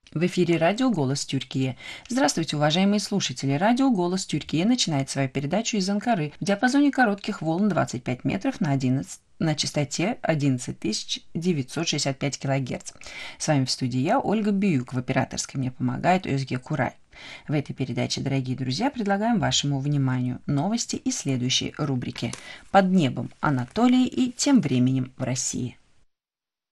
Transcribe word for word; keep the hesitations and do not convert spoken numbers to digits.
В эфире радио «Голос Тюркии». Здравствуйте, уважаемые слушатели. Радио «Голос Тюркии» начинает свою передачу из Анкары в диапазоне коротких волн двадцать пять метров на одиннадцать на частоте одиннадцать тысяч девятьсот шестьдесят пять килогерц. С вами в студии я, Ольга Биюк. В операторской мне помогает Özge Курай. В этой передаче, дорогие друзья, предлагаем вашему вниманию новости и следующие рубрики: «Под небом Анатолии» и «Тем временем в России».